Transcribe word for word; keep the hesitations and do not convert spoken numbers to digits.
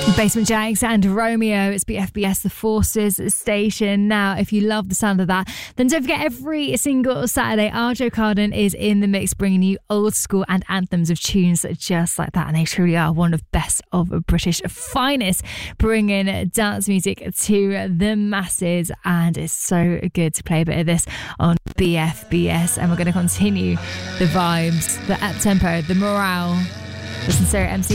Basement Jaxx and Romeo. It's B F B S, the Forces station. Now, if you love the sound of that, then don't forget every single Saturday, Arjo Carden is in the mix, bringing you old school and anthems of tunes just like that. And they truly are one of the best of British finest, bringing dance music to the masses. And it's so good to play a bit of this on B F B S. And we're going to continue the vibes, the up tempo, the morale. The Sincere M C